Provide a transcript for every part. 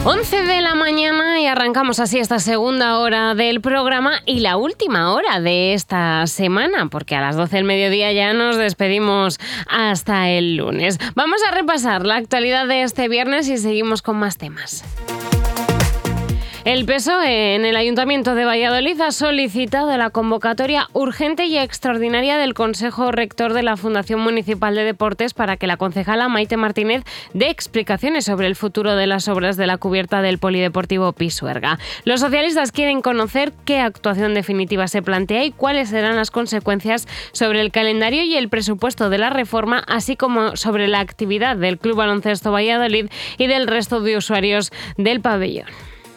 11 de la mañana y arrancamos así esta segunda hora del programa y la última hora de esta semana, porque a las 12 del mediodía ya nos despedimos hasta el lunes. Vamos a repasar la actualidad de este viernes y seguimos con más temas. El PSOE en el Ayuntamiento de Valladolid ha solicitado la convocatoria urgente y extraordinaria del Consejo Rector de la Fundación Municipal de Deportes para que la concejala Maite Martínez dé explicaciones sobre el futuro de las obras de la cubierta del Polideportivo Pisuerga. Los socialistas quieren conocer qué actuación definitiva se plantea y cuáles serán las consecuencias sobre el calendario y el presupuesto de la reforma, así como sobre la actividad del Club Baloncesto Valladolid y del resto de usuarios del pabellón.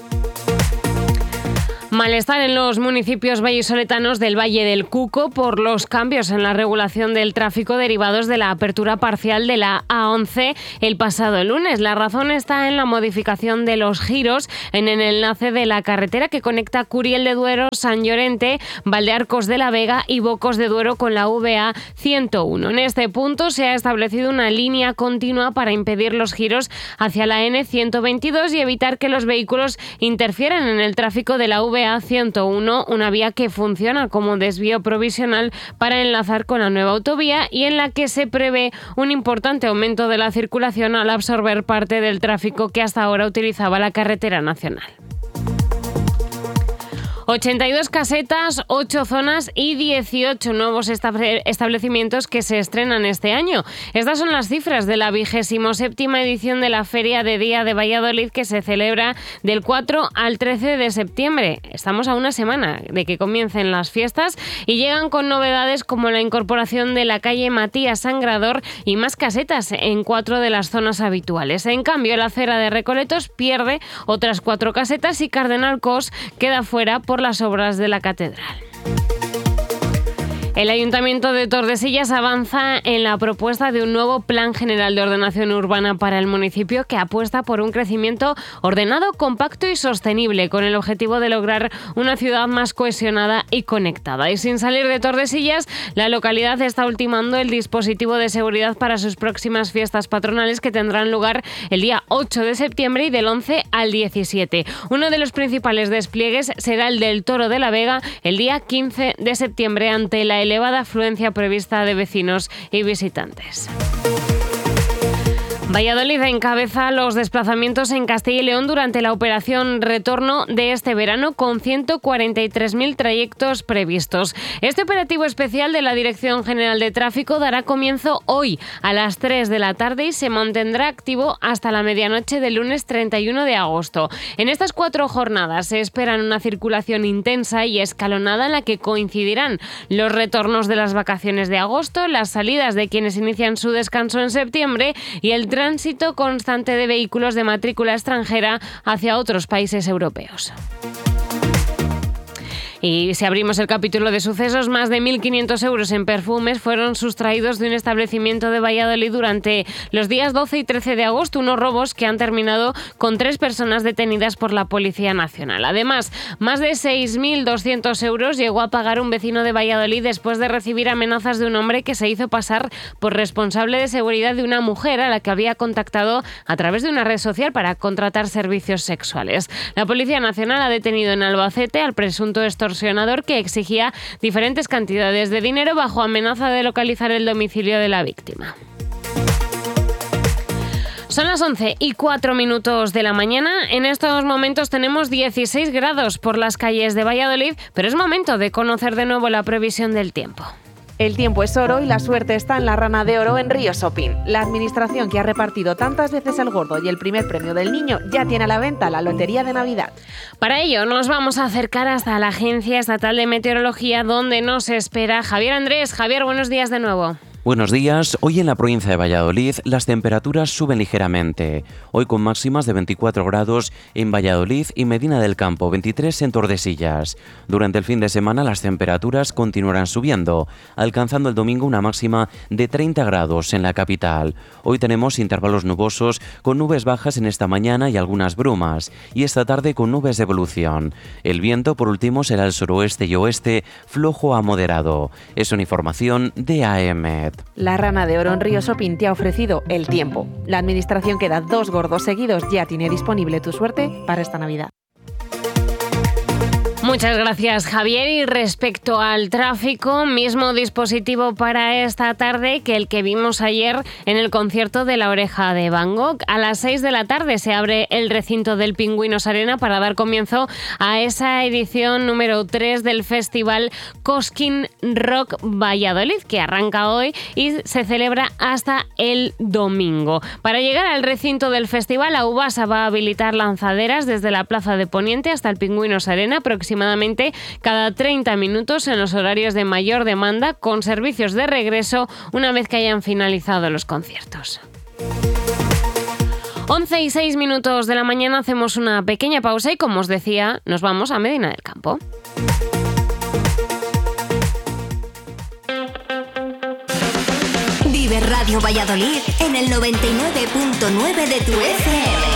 Malestar en los municipios vallisoletanos del Valle del Cuco por los cambios en la regulación del tráfico derivados de la apertura parcial de la A11 el pasado lunes. La razón está en la modificación de los giros en el enlace de la carretera que conecta Curiel de Duero, San Llorente, Valdearcos de la Vega y Bocos de Duero con la VA 101. En este punto se ha establecido una línea continua para impedir los giros hacia la N122 y evitar que los vehículos interfieran en el tráfico de la VA 101, una vía que funciona como desvío provisional para enlazar con la nueva autovía y en la que se prevé un importante aumento de la circulación al absorber parte del tráfico que hasta ahora utilizaba la carretera nacional. 82 casetas, 8 zonas y 18 nuevos establecimientos que se estrenan este año. Estas son las cifras de la 27ª edición de la Feria de Día de Valladolid que se celebra del 4 al 13 de septiembre. Estamos a una semana de que comiencen las fiestas y llegan con novedades como la incorporación de la calle Matías Sangrador y más casetas en 4 de las zonas habituales. En cambio, la acera de Recoletos pierde otras 4 casetas y Cardenal Cos queda fuera por las obras de la catedral. El Ayuntamiento de Tordesillas avanza en la propuesta de un nuevo Plan General de Ordenación Urbana para el municipio que apuesta por un crecimiento ordenado, compacto y sostenible, con el objetivo de lograr una ciudad más cohesionada y conectada. Y sin salir de Tordesillas, la localidad está ultimando el dispositivo de seguridad para sus próximas fiestas patronales que tendrán lugar el día 8 de septiembre y del 11 al 17. Uno de los principales despliegues será el del Toro de la Vega el día 15 de septiembre ante la elevada afluencia prevista de vecinos y visitantes. Valladolid encabeza los desplazamientos en Castilla y León durante la operación Retorno de este verano con 143.000 trayectos previstos. Este operativo especial de la Dirección General de Tráfico dará comienzo hoy a las 3 de la tarde y se mantendrá activo hasta la medianoche del lunes 31 de agosto. En estas 4 jornadas se esperan una circulación intensa y escalonada en la que coincidirán los retornos de las vacaciones de agosto, las salidas de quienes inician su descanso en septiembre y el tránsito constante de vehículos de matrícula extranjera hacia otros países europeos. Y si abrimos el capítulo de sucesos, más de 1.500 euros en perfumes fueron sustraídos de un establecimiento de Valladolid durante los días 12 y 13 de agosto, unos robos que han terminado con 3 personas detenidas por la Policía Nacional. Además, más de 6.200 euros llegó a pagar un vecino de Valladolid después de recibir amenazas de un hombre que se hizo pasar por responsable de seguridad de una mujer a la que había contactado a través de una red social para contratar servicios sexuales. La Policía Nacional ha detenido en Albacete al presunto extorsionador que exigía diferentes cantidades de dinero bajo amenaza de localizar el domicilio de la víctima. Son las 11:04 de la mañana. En estos momentos tenemos 16 grados por las calles de Valladolid, pero es momento de conocer de nuevo la previsión del tiempo. El tiempo es oro y la suerte está en la Rana de Oro en Río Shopping. La administración que ha repartido tantas veces el gordo y el primer premio del niño ya tiene a la venta la Lotería de Navidad. Para ello nos vamos a acercar hasta la Agencia Estatal de Meteorología, donde nos espera Javier Andrés. Javier, buenos días de nuevo. Buenos días. Hoy en la provincia de Valladolid las temperaturas suben ligeramente. Hoy con máximas de 24 grados en Valladolid y Medina del Campo, 23 en Tordesillas. Durante el fin de semana las temperaturas continuarán subiendo, alcanzando el domingo una máxima de 30 grados en la capital. Hoy tenemos intervalos nubosos con nubes bajas en esta mañana y algunas brumas, y esta tarde con nubes de evolución. El viento, por último, será el suroeste y oeste, flojo a moderado. Es una información de AEMET. La Rana de Oro en Río Shopping te ha ofrecido el tiempo. La administración que da 2 gordos seguidos ya tiene disponible tu suerte para esta Navidad. Muchas gracias, Javier. Y respecto al tráfico, mismo dispositivo para esta tarde que el que vimos ayer en el concierto de La Oreja de Van Gogh. A las 6 de la tarde se abre el recinto del Pingüinos Arena para dar comienzo a esa edición número 3 del festival Cosquín Rock Valladolid, que arranca hoy y se celebra hasta el domingo. Para llegar al recinto del festival, Aubasa va a habilitar lanzaderas desde la Plaza de Poniente hasta el Pingüinos Arena, aproximadamente cada 30 minutos en los horarios de mayor demanda, con servicios de regreso una vez que hayan finalizado los conciertos. 11:06 de la mañana, hacemos una pequeña pausa y, como os decía, nos vamos a Medina del Campo. Vive Radio Valladolid en el 99.9 de tu FM.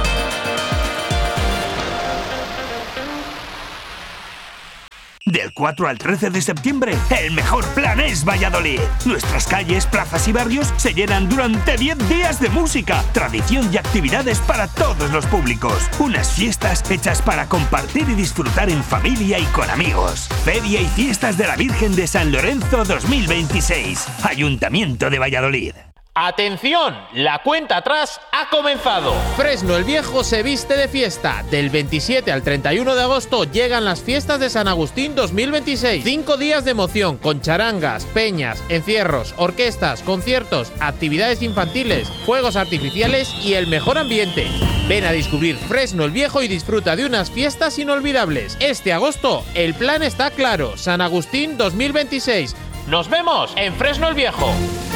Del 4 al 13 de septiembre, el mejor plan es Valladolid. Nuestras calles, plazas y barrios se llenan durante 10 días de música, tradición y actividades para todos los públicos. Unas fiestas hechas para compartir y disfrutar en familia y con amigos. Feria y fiestas de la Virgen de San Lorenzo 2026. Ayuntamiento de Valladolid. ¡Atención! La cuenta atrás ha comenzado. Fresno el Viejo se viste de fiesta. Del 27 al 31 de agosto llegan las fiestas de San Agustín 2026. 5 días de emoción con charangas, peñas, encierros, orquestas, conciertos, actividades infantiles, fuegos artificiales y el mejor ambiente. Ven a descubrir Fresno el Viejo y disfruta de unas fiestas inolvidables. Este agosto el plan está claro. San Agustín 2026. ¡Nos vemos en Fresno el Viejo!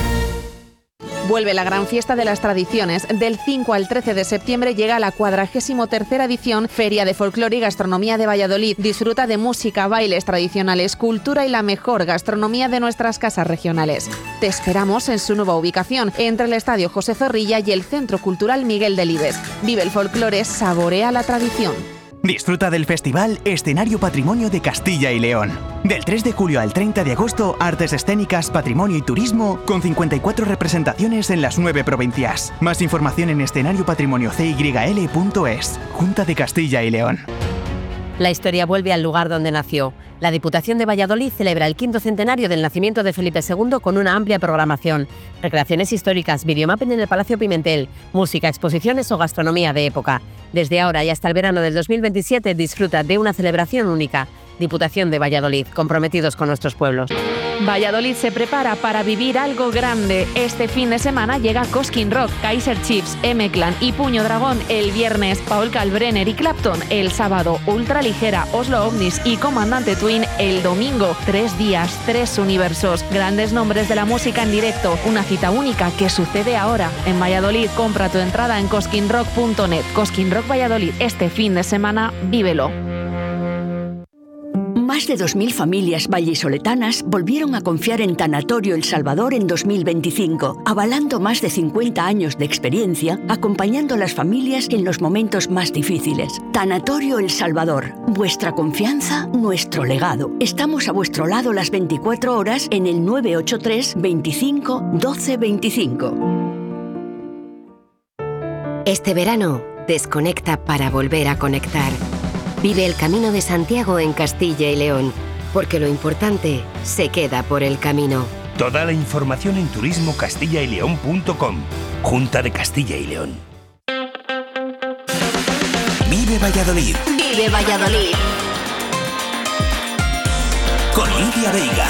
Vuelve la gran fiesta de las tradiciones. Del 5 al 13 de septiembre llega la 43ª edición Feria de Folclore y Gastronomía de Valladolid. Disfruta de música, bailes tradicionales, cultura y la mejor gastronomía de nuestras casas regionales. Te esperamos en su nueva ubicación, entre el Estadio José Zorrilla y el Centro Cultural Miguel Delibes. Vive el folclore, saborea la tradición. Disfruta del Festival Escenario Patrimonio de Castilla y León. Del 3 de julio al 30 de agosto, artes escénicas, patrimonio y turismo, con 54 representaciones en las 9 provincias. Más información en escenariopatrimoniocyl.es. Junta de Castilla y León. La historia vuelve al lugar donde nació. La Diputación de Valladolid celebra el 5º centenario del nacimiento de Felipe II con una amplia programación. Recreaciones históricas, videomapping en el Palacio Pimentel, música, exposiciones o gastronomía de época. Desde ahora y hasta el verano del 2027 disfruta de una celebración única. Diputación de Valladolid, comprometidos con nuestros pueblos. Valladolid se prepara para vivir algo grande. Este fin de semana llega Cosquín Rock, Kaiser Chiefs, M-Clan y Puño Dragón el viernes, Paul Kalbrenner y Clapton el sábado, Ultraligera, Oslo Ovnis y Comandante Twin el domingo. 3 días, 3 universos, grandes nombres de la música en directo, una cita única que sucede ahora en Valladolid. Compra tu entrada en cosquinrock.net. Cosquín Rock Valladolid, este fin de semana, vívelo. Más de 2.000 familias vallisoletanas volvieron a confiar en Tanatorio El Salvador en 2025, avalando más de 50 años de experiencia, acompañando a las familias en los momentos más difíciles. Tanatorio El Salvador, vuestra confianza, nuestro legado. Estamos a vuestro lado las 24 horas en el 983 25 12 25. Este verano, desconecta para volver a conectar. Vive el Camino de Santiago en Castilla y León, porque lo importante se queda por el camino. Toda la información en turismocastillaileón.com. Junta de Castilla y León. Vive Valladolid. Vive Valladolid. Con Lidia Veiga.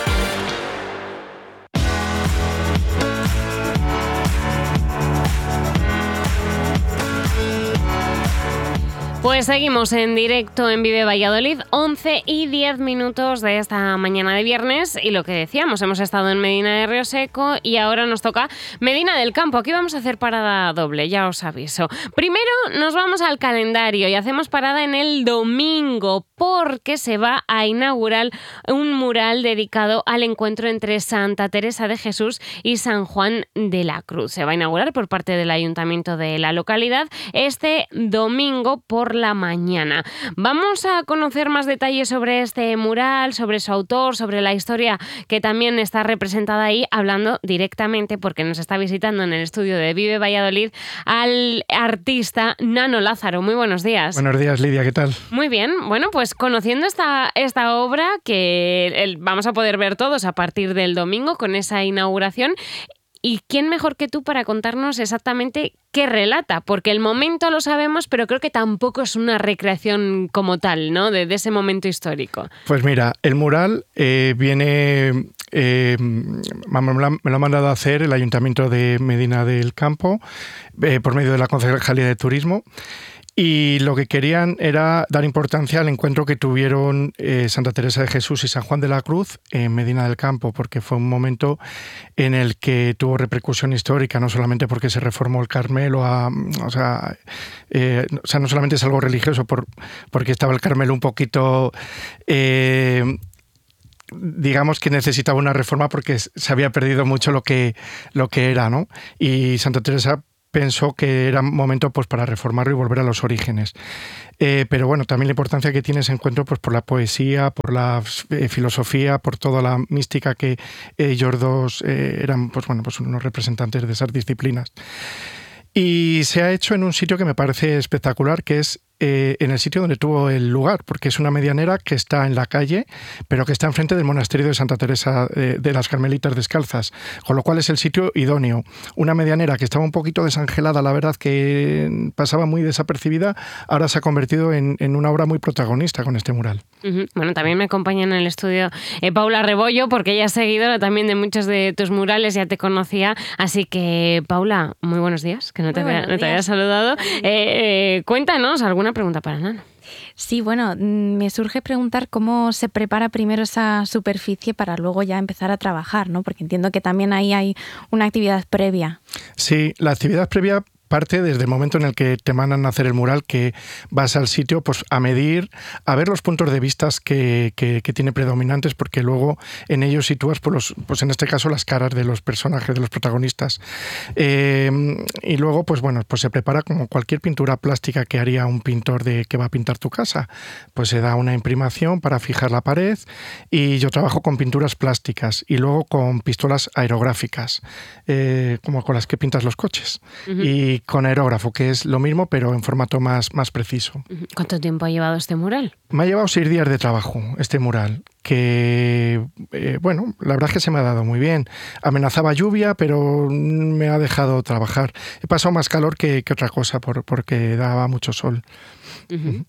Pues seguimos en directo en Vive Valladolid, 11:10 de esta mañana de viernes, y lo que decíamos, hemos estado en Medina de Rioseco y ahora nos toca Medina del Campo. Aquí vamos a hacer parada doble, ya os aviso. Primero nos vamos al calendario y hacemos parada en el domingo, porque se va a inaugurar un mural dedicado al encuentro entre Santa Teresa de Jesús y San Juan de la Cruz. Se va a inaugurar por parte del Ayuntamiento de la localidad este domingo por por la mañana. Vamos a conocer más detalles sobre este mural, sobre su autor, sobre la historia que también está representada ahí, hablando directamente, porque nos está visitando en el estudio de Vive Valladolid, al artista Nano Lázaro. Muy buenos días. Buenos días, Lidia, ¿qué tal? Muy bien. Bueno, pues conociendo esta obra que vamos a poder ver todos a partir del domingo con esa inauguración. ¿Y quién mejor que tú para contarnos exactamente qué relata? Porque el momento lo sabemos, pero creo que tampoco es una recreación como tal, ¿no? De ese momento histórico. Pues mira, el mural viene... me lo ha mandado a hacer el Ayuntamiento de Medina del Campo por medio de la Concejalía de Turismo. Y lo que querían era dar importancia al encuentro que tuvieron Santa Teresa de Jesús y San Juan de la Cruz en Medina del Campo, porque fue un momento en el que tuvo repercusión histórica, no solamente porque se reformó el Carmelo, no solamente es algo religioso porque estaba el Carmelo un poquito... digamos que necesitaba una reforma porque se había perdido mucho lo que era, ¿no? Y Santa Teresa pensó que era momento pues para reformarlo y volver a los orígenes. Pero bueno, también la importancia que tiene ese encuentro pues por la poesía, por la filosofía, por toda la mística que ellos dos eran pues unos representantes de esas disciplinas. Y se ha hecho en un sitio que me parece espectacular, que es en el sitio donde tuvo el lugar, porque es una medianera que está en la calle, pero que está enfrente del monasterio de Santa Teresa de las Carmelitas Descalzas, con lo cual es el sitio idóneo. Una medianera que estaba un poquito desangelada, la verdad, que pasaba muy desapercibida, ahora se ha convertido en una obra muy protagonista con este mural. Uh-huh. Bueno, también me acompaña en el estudio Paula Rebollo, porque ella es seguidora también de muchos de tus murales, ya te conocía, así que Paula, muy buenos días, que no te había saludado. Cuéntanos alguna pregunta para Nano. Sí, bueno, me surge preguntar cómo se prepara primero esa superficie para luego ya empezar a trabajar, ¿no? Porque entiendo que también ahí hay una actividad previa. Sí, la actividad previa parte desde el momento en el que te mandan a hacer el mural, que vas al sitio pues a medir, a ver los puntos de vista que tiene predominantes, porque luego en ellos sitúas pues en este caso las caras de los personajes, de los protagonistas. Y luego pues se prepara como cualquier pintura plástica que haría un pintor que va a pintar tu casa. Pues se da una imprimación para fijar la pared, y yo trabajo con pinturas plásticas y luego con pistolas aerográficas, como con las que pintas los coches. Uh-huh. Y con aerógrafo, que es lo mismo, pero en formato más preciso. ¿Cuánto tiempo ha llevado este mural? Me ha llevado 6 días de trabajo este mural, que, la verdad es que se me ha dado muy bien. Amenazaba lluvia, pero me ha dejado trabajar. He pasado más calor que otra cosa, porque daba mucho sol. Uh-huh.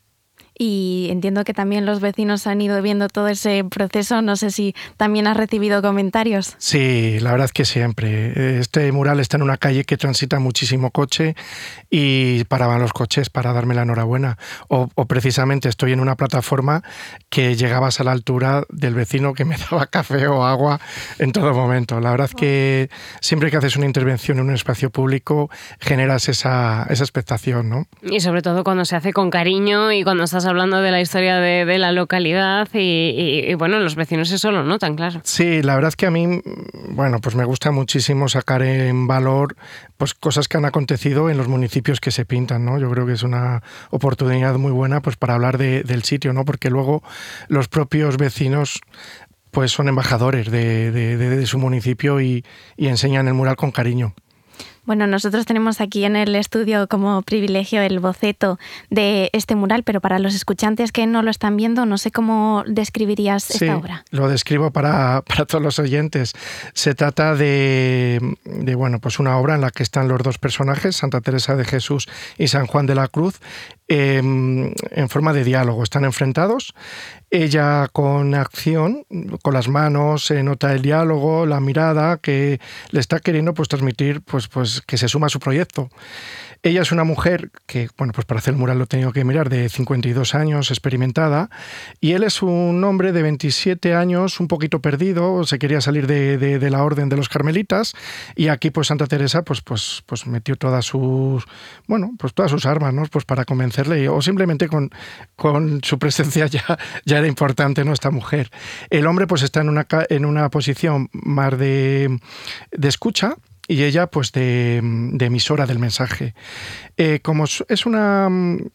Y entiendo que también los vecinos han ido viendo todo ese proceso. No sé si también has recibido comentarios. Sí, la verdad que siempre. Este mural está en una calle que transita muchísimo coche y paraban los coches para darme la enhorabuena. O precisamente estoy en una plataforma que llegabas a la altura del vecino que me daba café o agua en todo momento. La verdad que siempre que haces una intervención en un espacio público generas esa expectación, ¿no? Y sobre todo cuando se hace con cariño y cuando estás hablando de la historia de la localidad y los vecinos eso lo notan, claro. Sí, la verdad que a mí, pues me gusta muchísimo sacar en valor pues cosas que han acontecido en los municipios que se pintan, ¿no? Yo creo que es una oportunidad muy buena pues para hablar del sitio, ¿no? Porque luego los propios vecinos pues son embajadores de su municipio y enseñan el mural con cariño. Bueno, nosotros tenemos aquí en el estudio como privilegio el boceto de este mural, pero para los escuchantes que no lo están viendo, no sé cómo describirías esta obra. Lo describo para todos los oyentes. Se trata de una obra en la que están los dos personajes, Santa Teresa de Jesús y San Juan de la Cruz, en forma de diálogo. Están enfrentados. Ella con acción, con las manos, se nota el diálogo, la mirada que le está queriendo pues transmitir pues que se suma a su proyecto. Ella es una mujer que, pues para hacer el mural lo he tenido que mirar, de 52 años, experimentada, y él es un hombre de 27 años, un poquito perdido, se quería salir de la orden de los carmelitas, y aquí pues Santa Teresa pues metió todas sus armas, ¿no? Pues para convencerle, o simplemente con su presencia ya era importante, ¿no? Esta mujer. El hombre pues está en una posición más de escucha, y ella pues de emisora del mensaje. Como es una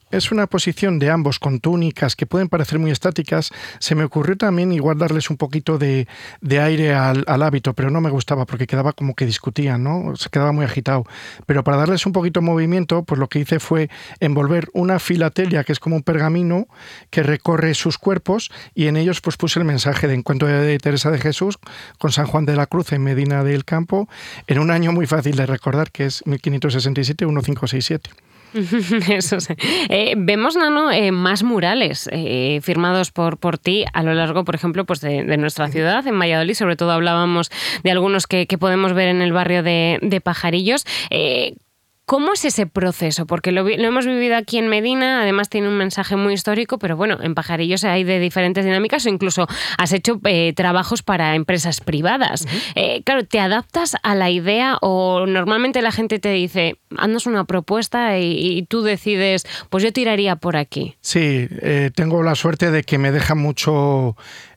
es una posición de ambos con túnicas que pueden parecer muy estáticas, se me ocurrió también igual darles un poquito de aire al hábito, pero no me gustaba porque quedaba como que discutían, ¿no? Se quedaba muy agitado. Pero para darles un poquito de movimiento, pues lo que hice fue envolver una filatelia, que es como un pergamino que recorre sus cuerpos, y en ellos pues puse el mensaje de Encuentro de Teresa de Jesús con San Juan de la Cruz en Medina del Campo, en un año muy fácil de recordar, que es 1567-1567. Eso sí. Vemos, Nano, más murales firmados por ti a lo largo, por ejemplo, pues de nuestra ciudad, en Valladolid. Sobre todo hablábamos de algunos que podemos ver en el barrio de Pajarillos. ¿Cómo es ese proceso? Porque lo hemos vivido aquí en Medina, además tiene un mensaje muy histórico, pero bueno, en Pajarillos hay de diferentes dinámicas, o incluso has hecho trabajos para empresas privadas. Claro, ¿te adaptas a la idea o normalmente la gente te dice, haznos una propuesta y tú decides, pues yo tiraría por aquí? Sí, tengo la suerte de que me deja mucho,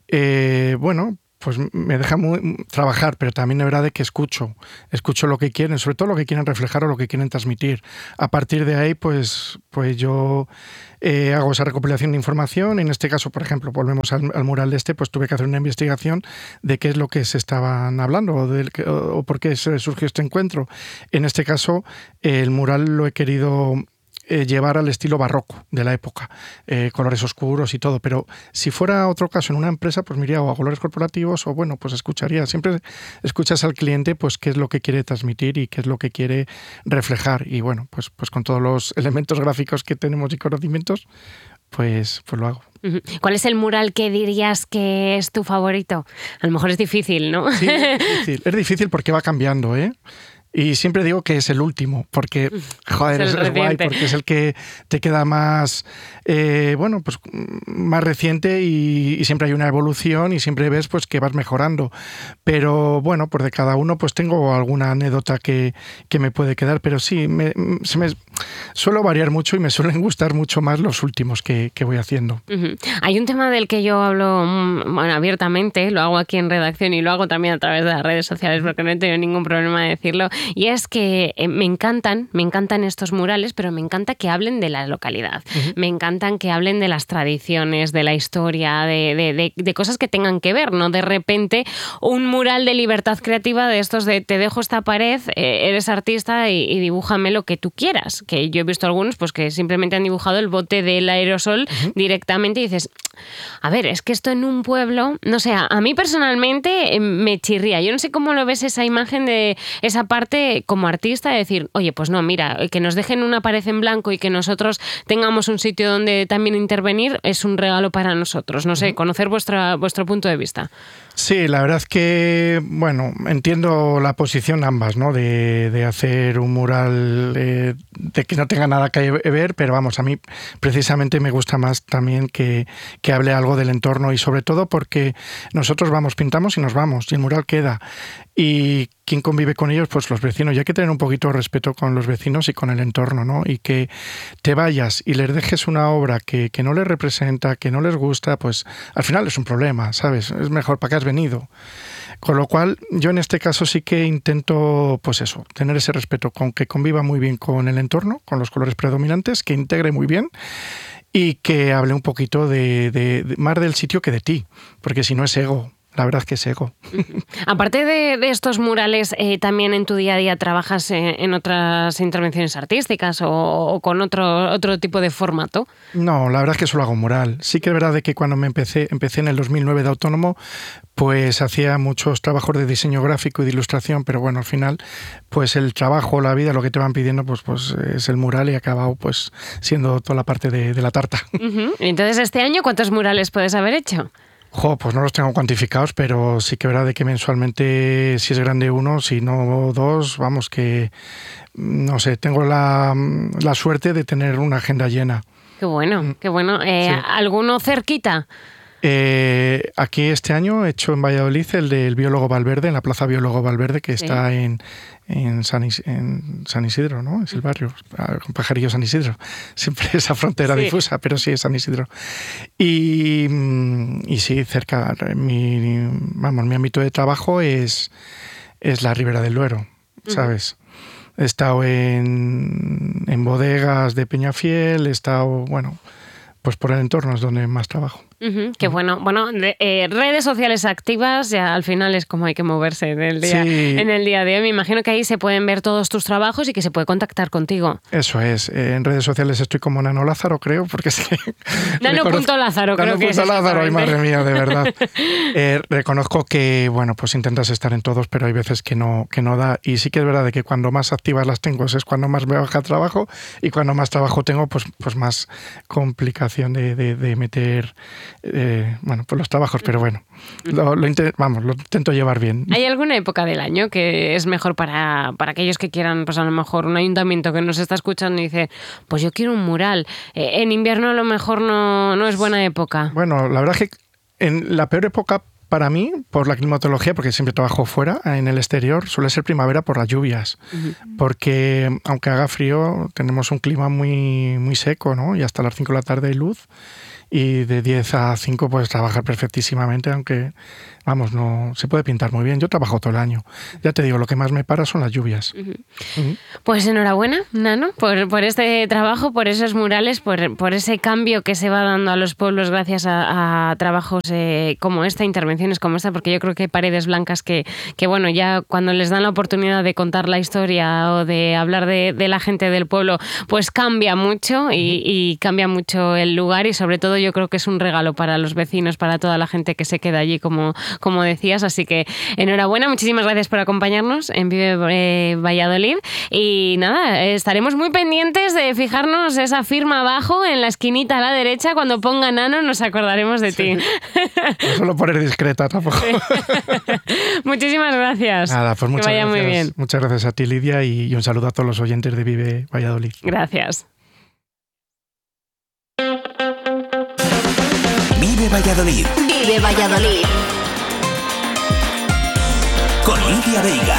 pues me deja trabajar, pero también es verdad de que escucho lo que quieren, sobre todo lo que quieren reflejar o lo que quieren transmitir. A partir de ahí, pues yo hago esa recopilación de información. En este caso, por ejemplo, volvemos al mural de pues tuve que hacer una investigación de qué es lo que se estaban hablando o por qué se surgió este encuentro. En este caso, el mural lo he querido llevar al estilo barroco de la época, colores oscuros y todo, pero si fuera otro caso en una empresa, pues me iría o a colores corporativos o pues escucharía. Siempre escuchas al cliente pues qué es lo que quiere transmitir y qué es lo que quiere reflejar, y bueno, pues con todos los elementos gráficos que tenemos y conocimientos, pues lo hago. ¿Cuál es el mural que dirías que es tu favorito? A lo mejor es difícil, ¿no? Sí, es difícil porque va cambiando, Y siempre digo que es el último, porque, joder, es guay, porque es el que te queda más, pues más reciente y siempre hay una evolución y siempre ves pues que vas mejorando. Pero bueno, pues de cada uno pues tengo alguna anécdota que me puede quedar, pero sí, suelo variar mucho y me suelen gustar mucho más los últimos que voy haciendo. Hay un tema del que yo hablo abiertamente, lo hago aquí en redacción y lo hago también a través de las redes sociales porque no he tenido ningún problema de decirlo. Y es que me encantan estos murales, pero me encanta que hablen de la localidad. Me encantan que hablen de las tradiciones, de la historia, de cosas que tengan que ver, no de repente un mural de libertad creativa de estos de te dejo esta pared, eres artista y dibújame lo que tú quieras. Que yo he visto algunos pues que simplemente han dibujado el bote del aerosol directamente y dices, a ver, es que esto en un pueblo, no sé, a mí personalmente me chirría. Yo no sé cómo lo ves esa imagen de esa parte como artista, de decir, oye, pues no, mira, que nos dejen una pared en blanco y que nosotros tengamos un sitio donde también intervenir es un regalo para nosotros. No sé, conocer vuestro punto de vista. Sí, la verdad es que, entiendo la posición ambas, ¿no? De hacer un mural de que no tenga nada que ver, pero vamos, a mí precisamente me gusta más también que hable algo del entorno y sobre todo porque nosotros pintamos y nos vamos y el mural queda. Y ¿quién convive con ellos? Pues los vecinos. Y hay que tener un poquito de respeto con los vecinos y con el entorno, ¿no? Y que te vayas y les dejes una obra que no les representa, que no les gusta, pues al final es un problema, ¿sabes? Es mejor, ¿para qué has venido? Con lo cual, yo en este caso sí que intento, pues eso, tener ese respeto, con que conviva muy bien con el entorno, con los colores predominantes, que integre muy bien y que hable un poquito de más del sitio que de ti, porque si no es ego. La verdad es que es ego. Aparte de estos murales, ¿también en tu día a día trabajas en otras intervenciones artísticas o con otro tipo de formato? No, la verdad es que solo hago mural. Sí que es verdad de que cuando empecé en el 2009 de autónomo, pues hacía muchos trabajos de diseño gráfico y de ilustración, pero bueno, al final, pues el trabajo, la vida, lo que te van pidiendo, pues es el mural y he acabado pues siendo toda la parte de la tarta. Entonces, este año, ¿cuántos murales puedes haber hecho? Pues no los tengo cuantificados, pero sí que verá de que mensualmente, si es grande uno, si no dos, vamos que, no sé, tengo la suerte de tener una agenda llena. Qué bueno, qué bueno. Sí. ¿Alguno cerquita? Aquí este año he hecho en Valladolid el del Biólogo Valverde, en la Plaza Biólogo Valverde, que está en San Isidro, ¿no? Es el barrio, con Pajarillo San Isidro. Siempre esa frontera difusa, pero sí es San Isidro. Y sí, cerca, mi ámbito de trabajo es la Ribera del Duero, ¿sabes? He estado en bodegas de Peñafiel, he estado, bueno, pues por el entorno es donde más trabajo. Qué bueno. Bueno, redes sociales activas, ya al final es como hay que moverse en el día de hoy. Me imagino que ahí se pueden ver todos tus trabajos y que se puede contactar contigo. Eso es. En redes sociales estoy como Nano Lázaro, creo, porque es que... Nano.Lázaro, creo que es. Nano.Lázaro, ay madre mía, de verdad. Reconozco que, bueno, pues intentas estar en todos, pero hay veces que no da. Y sí que es verdad de que cuando más activas las tengo es cuando más me baja trabajo, y cuando más trabajo tengo, pues más complicación de meter... bueno, pues los trabajos, pero bueno, lo intento llevar bien. ¿Hay alguna época del año que es mejor para aquellos que quieran, pues a lo mejor un ayuntamiento que nos está escuchando y dice, pues yo quiero un mural? En invierno a lo mejor no es buena época. Bueno, la verdad es que en la peor época para mí, por la climatología, porque siempre trabajo fuera, en el exterior, suele ser primavera por las lluvias. Porque aunque haga frío, tenemos un clima muy, muy seco, ¿no? Y hasta las 5 de la tarde hay luz. Y de 10 a 5 puedes trabajar perfectísimamente, aunque, vamos, no se puede pintar muy bien. Yo trabajo todo el año. Ya te digo, lo que más me para son las lluvias. Pues enhorabuena, Nano, por este trabajo, por esos murales, por ese cambio que se va dando a los pueblos gracias a trabajos como esta, intervenciones como esta, porque yo creo que hay paredes blancas que bueno, ya cuando les dan la oportunidad de contar la historia o de hablar de la gente del pueblo, pues cambia mucho y cambia mucho el lugar, y sobre todo yo creo que es un regalo para los vecinos, para toda la gente que se queda allí, como decías. Así que enhorabuena, muchísimas gracias por acompañarnos en Vive Valladolid. Y nada, estaremos muy pendientes de fijarnos esa firma abajo en la esquinita a la derecha. Cuando ponga Nano nos acordaremos de ti. No solo poner discreta tampoco. Muchísimas gracias. Nada, pues muchas gracias. Muy bien. Muchas gracias a ti, Lidia, y un saludo a todos los oyentes de Vive Valladolid. Gracias. Vive Valladolid. Vive Valladolid. Con Lidia Veiga.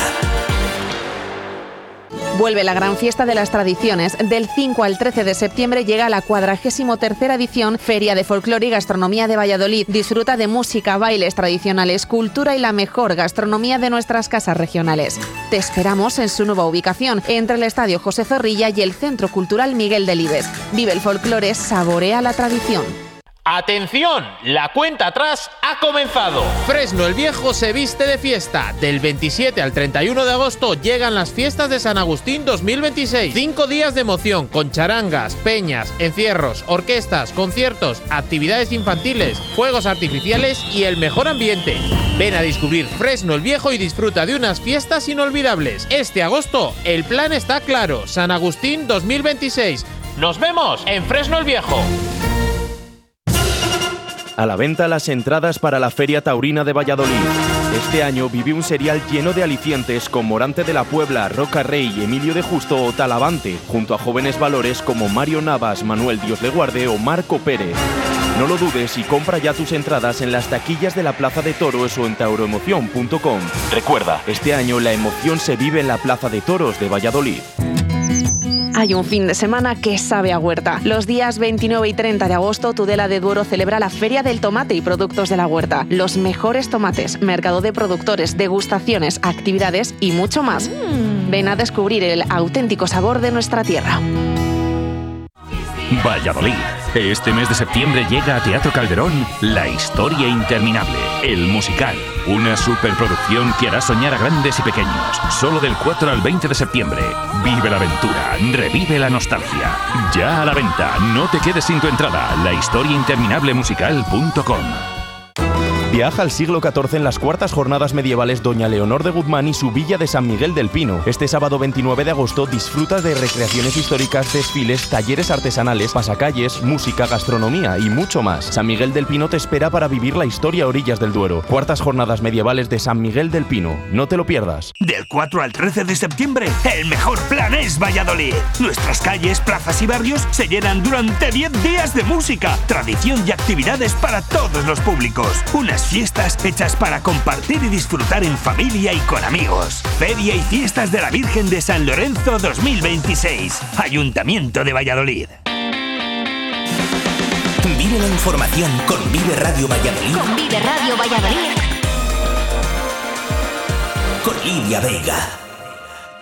Vuelve la gran fiesta de las tradiciones. Del 5 al 13 de septiembre llega la 43ª edición Feria de Folclore y Gastronomía de Valladolid. Disfruta de música, bailes tradicionales, cultura y la mejor gastronomía de nuestras casas regionales. Te esperamos en su nueva ubicación, entre el Estadio José Zorrilla y el Centro Cultural Miguel Delibes. Vive el folclore, saborea la tradición. ¡Atención! La cuenta atrás ha comenzado. Fresno el Viejo se viste de fiesta. Del 27 al 31 de agosto llegan las fiestas de San Agustín 2026. 5 días de emoción con charangas, peñas, encierros, orquestas, conciertos, actividades infantiles, fuegos artificiales y el mejor ambiente. Ven a descubrir Fresno el Viejo y disfruta de unas fiestas inolvidables. Este agosto el plan está claro. San Agustín 2026. ¡Nos vemos en Fresno el Viejo! A la venta las entradas para la Feria Taurina de Valladolid. Este año vive un serial lleno de alicientes con Morante de la Puebla, Roca Rey, Emilio de Justo o Talavante, junto a jóvenes valores como Mario Navas, Manuel Dios le guarde o Marco Pérez. No lo dudes y compra ya tus entradas en las taquillas de la Plaza de Toros o en tauroemoción.com. Recuerda, este año la emoción se vive en la Plaza de Toros de Valladolid. Hay un fin de semana que sabe a huerta. Los días 29 y 30 de agosto, Tudela de Duero celebra la Feria del Tomate y Productos de la Huerta. Los mejores tomates, mercado de productores, degustaciones, actividades y mucho más. Ven a descubrir el auténtico sabor de nuestra tierra. Valladolid. Este mes de septiembre llega a Teatro Calderón La Historia Interminable, el musical. Una superproducción que hará soñar a grandes y pequeños. Solo del 4 al 20 de septiembre. Vive la aventura, revive la nostalgia. Ya a la venta, no te quedes sin tu entrada. lahistoriainterminablemusical.com. Viaja al siglo XIV en las cuartas jornadas medievales Doña Leonor de Guzmán y su villa de San Miguel del Pino. Este sábado 29 de agosto disfrutas de recreaciones históricas, desfiles, talleres artesanales, pasacalles, música, gastronomía y mucho más. San Miguel del Pino te espera para vivir la historia a orillas del Duero. Cuartas jornadas medievales de San Miguel del Pino. No te lo pierdas. Del 4 al 13 de septiembre, el mejor plan es Valladolid. Nuestras calles, plazas y barrios se llenan durante 10 días de música, tradición y actividades para todos los públicos. Unas fiestas hechas para compartir y disfrutar en familia y con amigos. Feria y fiestas de la Virgen de San Lorenzo 2026. Ayuntamiento de Valladolid. Vive la información con Vive Radio Valladolid. Con Vive Radio Valladolid. Con Lidia Veiga.